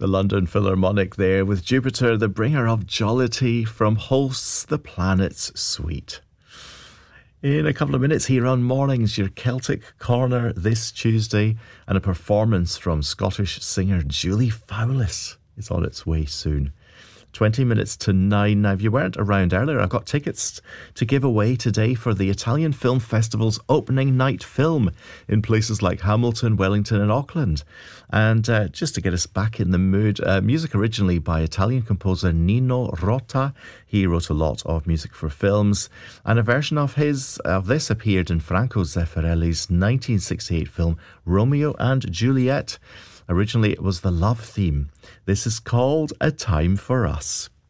The London Philharmonic there with Jupiter, the bringer of jollity from Hosts the Planet's Suite. In a couple of minutes here on Mornings, your Celtic Corner this Tuesday, and a performance from Scottish singer Julie Fowlis is on its way soon. 20 minutes to 9. Now, if you weren't around earlier, I've got tickets to give away today for the Italian Film Festival's opening night film in places like Hamilton, Wellington and Auckland. And just to get us back in the mood, music originally by Italian composer Nino Rota. He wrote a lot of music for films, and a version of this appeared in Franco Zeffirelli's 1968 film Romeo and Juliet. Originally, it was the love theme. This is called A Time for Us.